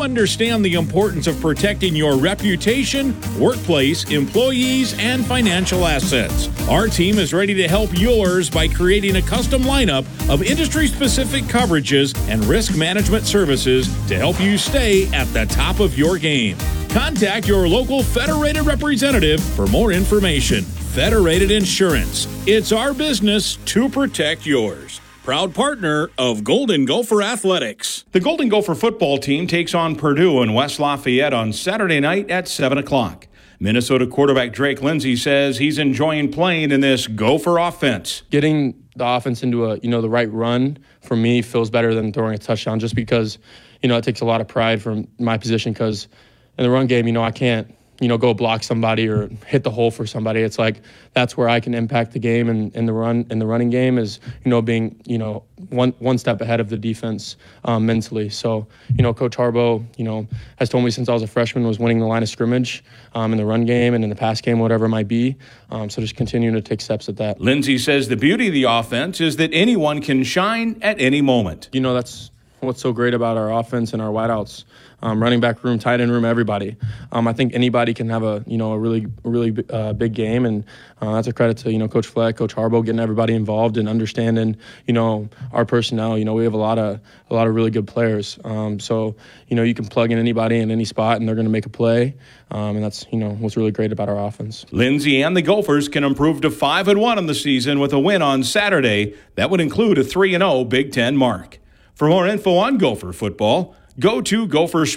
understand the importance of protecting your reputation, workplace, employees, and financial assets. Our team is ready to help yours by creating a custom lineup of industry-specific coverages and risk management services to help you stay at the top of your game. Contact your local Federated representative for more information. Federated Insurance. It's our business to protect yours. Proud partner of Golden Gopher Athletics. The Golden Gopher football team takes on Purdue in West Lafayette on Saturday night at 7 o'clock. Minnesota quarterback Drake Lindsey says he's enjoying playing in this Gopher offense. Getting the offense into the right run for me feels better than throwing a touchdown, just because, it takes a lot of pride from my position, because in the run game, I can't, go block somebody or hit the hole for somebody. It's like that's where I can impact the game, and in the running game is, being, one step ahead of the defense mentally. So, Coach Harbaugh, has told me since I was a freshman was winning the line of scrimmage in the run game and in the pass game, whatever it might be. So just continuing to take steps at that. Lindsey says the beauty of the offense is that anyone can shine at any moment. That's what's so great about our offense and our wideouts. Running back room, tight end room, everybody. I think anybody can have a really big game, and that's a credit to Coach Fleck, Coach Harbaugh, getting everybody involved and understanding our personnel. We have a lot of really good players. So you can plug in anybody in any spot, and they're going to make a play. And that's what's really great about our offense. Lindsey and the Gophers can improve to 5-1 on the season with a win on Saturday. That would include a 3-0 Big Ten mark. For more info on Gopher football, go to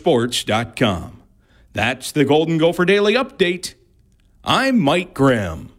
gophersports.com. That's the Golden Gopher Daily Update. I'm Mike Graham.